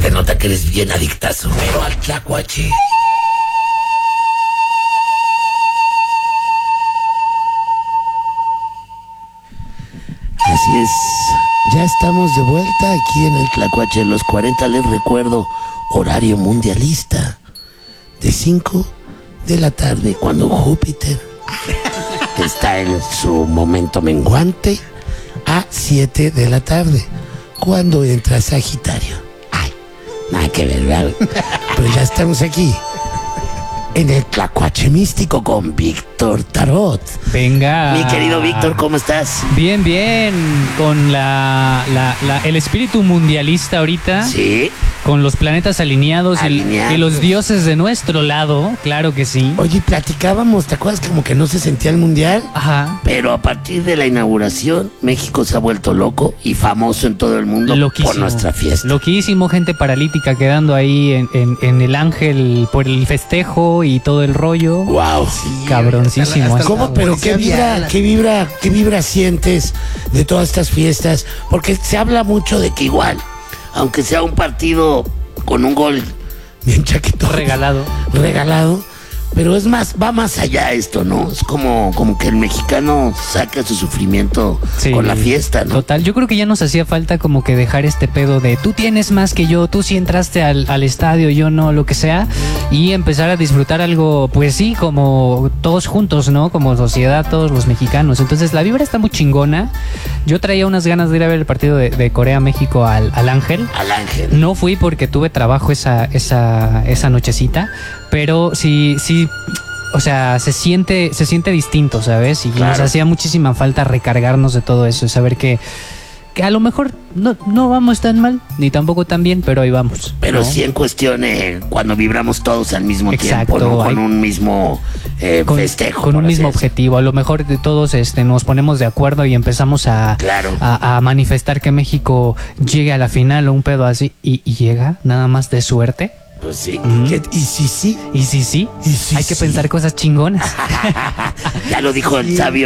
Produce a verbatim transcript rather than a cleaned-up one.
te nota que eres bien adictazo. Pero al tlacuache. Así es. Ya estamos de vuelta aquí en el Tlacuache de los cuarenta. Les recuerdo, horario mundialista. De cinco de la tarde, cuando Júpiter está en su momento menguante, a siete de la tarde, cuando entra Sagitario. Ay, nada que ver, ¿verdad? Pues ya estamos aquí, en el Tlacuache místico con Víctor Tarot. Venga. Mi querido Víctor, ¿cómo estás? Bien, bien. Con la, la, la- el espíritu mundialista ahorita. Sí. Con los planetas alineados, y- Alineados. Y, los dioses de nuestro lado. Claro que sí. Oye, platicábamos, ¿te acuerdas como que no se sentía el mundial? Ajá. Pero a partir de la inauguración, México se ha vuelto loco y famoso en todo el mundo Loquísimo. por nuestra fiesta. Loquísimo, gente paralítica quedando ahí en, en- en el Ángel por el festejo y todo el rollo. Wow. Cabroncísimo. hasta la- ¿Cómo? hasta Pero la qué policía vibra, vial. qué vibra, qué vibra sientes de todas estas fiestas, porque se habla mucho de que igual, aunque sea un partido con un gol bien chaquetón, Regalado. regalado, pero es más, va más allá esto, ¿no? Es como, como que el mexicano saca su sufrimiento Sí. con la fiesta, ¿no? Total, yo creo que ya nos hacía falta como que dejar este pedo de tú tienes más que yo, tú sí entraste al, al estadio, yo no, lo que sea, y empezar a disfrutar algo, pues sí, como todos juntos, ¿no? Como sociedad, todos los mexicanos. Entonces la vibra está muy chingona. Yo traía unas ganas de ir a ver el partido de, de Corea-México al, al Ángel. Al Ángel. No fui porque tuve trabajo esa, esa, esa nochecita, pero sí, sí, o sea, se siente, se siente distinto, ¿sabes? Y Claro. nos hacía muchísima falta recargarnos de todo eso, saber que, que a lo mejor no, no vamos tan mal, ni tampoco tan bien, pero ahí vamos. Pero ¿no? sí en cuestión eh, cuando vibramos todos al mismo Exacto, tiempo, ¿no? hay- Con un mismo eh, Con, festejo. con un por así mismo decirlo. objetivo. A lo mejor de todos este, nos ponemos de acuerdo y empezamos a, Claro. a, a manifestar que México llegue a la final o un pedo así, y, y llega nada más de suerte. Pues sí. Mm. ¿Qué- Y sí, sí. Y sí, sí, Y sí, hay que sí. pensar cosas chingonas. Ya lo dijo el sabio